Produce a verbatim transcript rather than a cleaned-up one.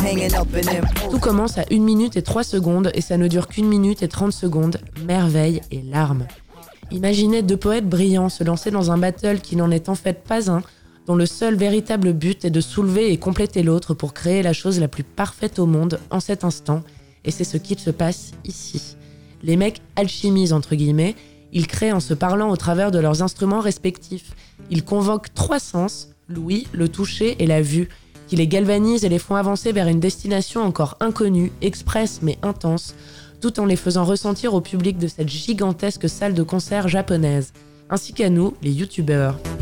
Tout commence à une minute et trois secondes et ça ne dure qu'une minute et trente secondes. Merveille et larmes. Imaginez deux poètes brillants se lancer dans un battle qui n'en est en fait pas un, dont le seul véritable but est de soulever et compléter l'autre pour créer la chose la plus parfaite au monde en cet instant. Et c'est ce qui se passe ici. Les mecs alchimisent entre guillemets, ils créent en se parlant au travers de leurs instruments respectifs. Ils convoquent trois sens, l'ouïe, le toucher et la vue, qui les galvanisent et les font avancer vers une destination encore inconnue, express mais intense, tout en les faisant ressentir au public de cette gigantesque salle de concert japonaise, ainsi qu'à nous, les youtubeurs.